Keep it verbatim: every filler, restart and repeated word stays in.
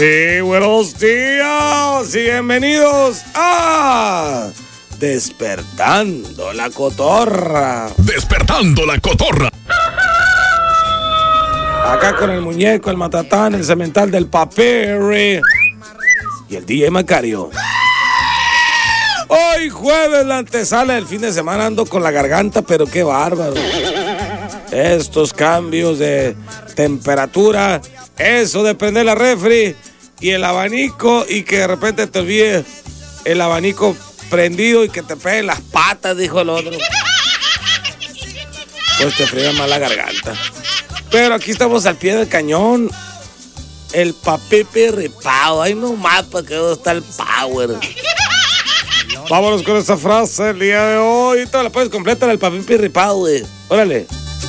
Y buenos días y bienvenidos a Despertando la Cotorra. Despertando la Cotorra. Acá con el muñeco, el matatán, el cemental del papel y el D J Macario. Hoy jueves, la antesala del fin de semana, ando con la garganta, pero qué bárbaro. Estos cambios de temperatura, eso de prender la refri y el abanico y que de repente te olvides el abanico prendido y que te peguen las patas, dijo el otro. Pues te fría más la garganta. Pero aquí estamos al pie del cañón. El papipi ripado. Ay, no más, para que dónde está el power. Vámonos con esa frase el día de hoy. Toda la puedes completa en el papipi ripado, güey. Órale.